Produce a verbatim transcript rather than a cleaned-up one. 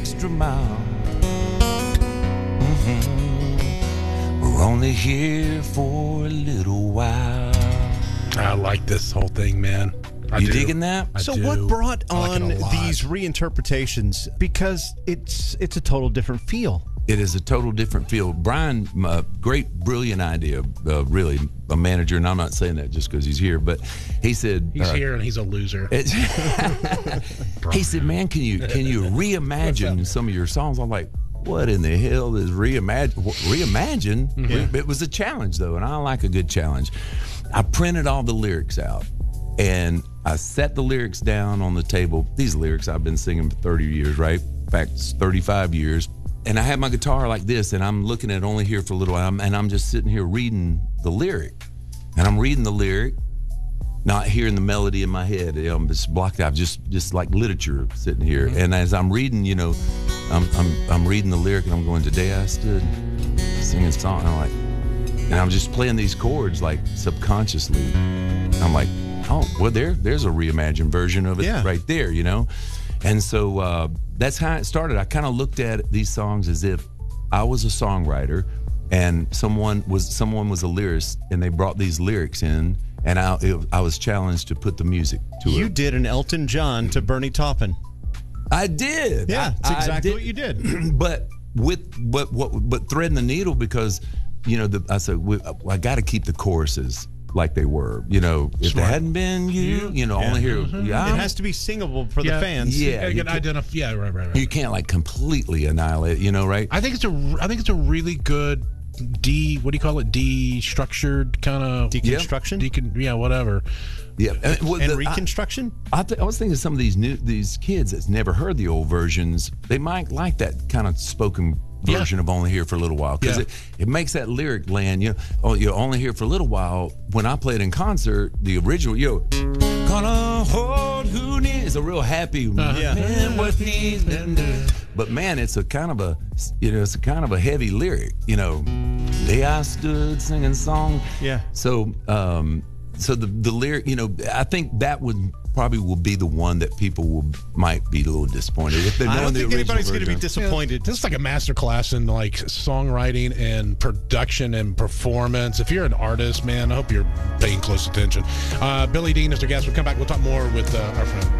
extra mile. Mm-hmm. We're only here for a little while. I like this whole thing, man. I you do. digging that? I so do. what brought I like on it a lot. these reinterpretations? Because it's it's a total different feel. It is a total different feel. Brian, uh, great, brilliant idea, uh, really, a manager, and I'm not saying that just because he's here, but he said... He's uh, here and he's a loser. He said, man, can you can you reimagine some of your songs? I'm like, what in the hell is reimagine? Reimagine? Mm-hmm. Re- it was a challenge, though, and I like a good challenge. I printed all the lyrics out, and I set the lyrics down on the table. These lyrics I've been singing for thirty years, right? In fact, thirty-five years. And I had my guitar like this, and I'm looking at Only Here for a Little While, and I'm just sitting here reading the lyric. And I'm reading the lyric, not hearing the melody in my head. I'm just blocked out, just just like literature sitting here. Mm-hmm. And as I'm reading, you know, I'm I'm I'm reading the lyric, and I'm going, today I stood singing a song. And I'm like, and I'm just playing these chords like subconsciously. I'm like, oh, well, there there's a reimagined version of it yeah. right there, you know. And so uh, that's how it started. I kind of looked at these songs as if I was a songwriter, and someone was someone was a lyricist, and they brought these lyrics in, and I it, I was challenged to put the music to it. You did an Elton John to Bernie Taupin. I did. Yeah, I, that's exactly I what you did. But with but what but threading the needle, because you know the, I said we, I got to keep the choruses like they were. You know, if Smart. it hadn't been you, you know, Yeah. only here. Mm-hmm. Yeah, It has to be singable for Yeah. the fans. Yeah. You gotta get you can- identif- yeah, right, right, right. you can't like completely annihilate. You know, right? I think it's a I think it's a really good de what do you call it destructured kind of Deconstruction? Decon, yeah, whatever. Yeah, and, well, And the- reconstruction? I, I, th- I was thinking some of these new these kids that's never heard the old versions. They might like that kind of spoken Yeah. version of "Only Here for a Little While" because Yeah. it, it makes that lyric land. You know, oh, you're only here for a little while. When I played in concert, the original, yo, gonna hold who needs a real happy Yeah. man what he's been doing. But man, it's a kind of a you know it's a kind of a heavy lyric. You know, day I stood singing song. Yeah. So, um, so the the lyric, you know, I think that would probably will be the one that people will might be a little disappointed if they're I knowing don't the think original anybody's going to be version. disappointed. This is like a master class in like songwriting and production and performance. If you're an artist, man, I hope you're paying close attention. Uh, Billy Dean is our guest. We'll come back. We'll talk more with uh, our friend.